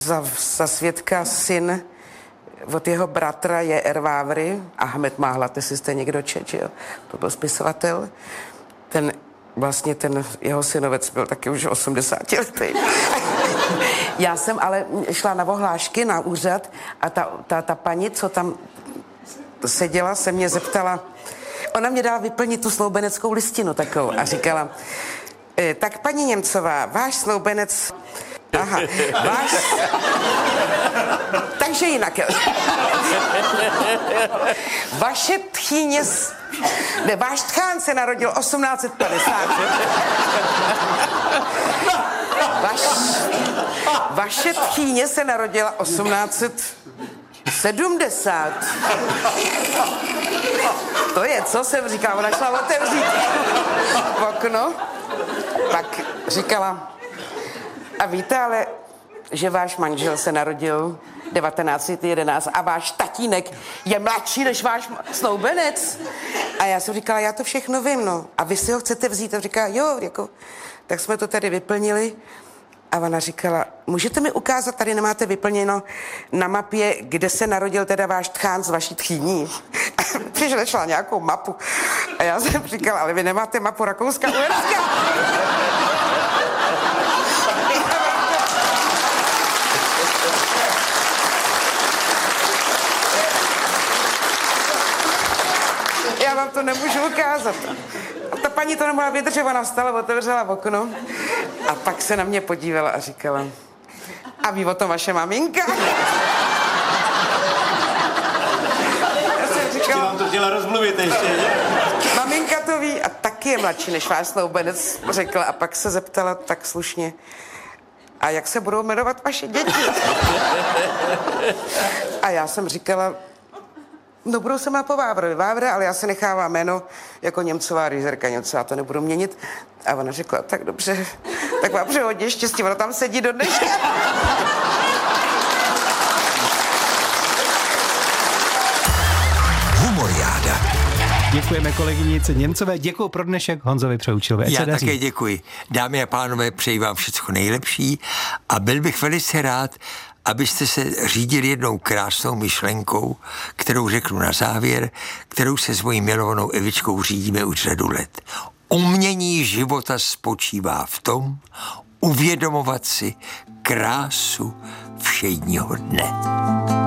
Za svědka syn od jeho bratra je Vávry, Ahmed Máhlat, jestli jste někdo čet, jo? To byl spisovatel. Ten jeho synovec byl taky už 80 letý. Já jsem ale šla na ohlášky na úřad a ta paní, co tam seděla, se mě zeptala, ona mě dala vyplnit tu snoubeneckou listinu takovou a říkala, tak paní Němcová, váš snoubenec, takže jinak. Vaše tchýně, váš tchán se narodil 1850. Vaše tchýně se narodila 1870. To je, co jsem říkala, ona šla otevřít okno, pak říkala, a víte ale, že váš manžel se narodil 1911 a váš tatínek je mladší než váš snoubenec. A já jsem říkala, já to všechno vím, no. A vy si ho chcete vzít? A říká, jo, jako, tak jsme to tady vyplnili. A ona říkala, můžete mi ukázat, tady nemáte vyplněno na mapě, kde se narodil teda váš tchán z vaší tchýní. Přišla nějakou mapu. A já jsem říkala, ale vy nemáte mapu Rakouska-Uherska. Já vám to nemůžu ukázat. A ta paní to nemohla vydržet, ona vstala, otevřela okno a pak se na mě podívala a říkala, a ví o tom vaše maminka? Já jsem říkala, vám to chtěla rozmluvit ještě, ne? Maminka to ví a taky je mladší než váš snoubenec, řekla a pak se zeptala tak slušně, a jak se budou jmenovat vaše děti? A já jsem říkala, no budou se má po Vávre, ale já se nechávám jméno jako Němcová, Rýzerka Němcová, to nebudu měnit. A ona řekla, tak dobře, tak vám přeju hodně štěstí, ona tam sedí do dneška. Humoriáda. Děkujeme kolegynice Němcové, děkuji pro dnešek Honzovi Přehučilovi. Já také děkuji. Dámy a pánové, přeji vám všechno nejlepší a byl bych velice rád, abyste se řídili jednou krásnou myšlenkou, kterou řeknu na závěr, kterou se s mojí milovanou Evičkou řídíme už řadu let. Umění života spočívá v tom, uvědomovat si krásu všedního dne.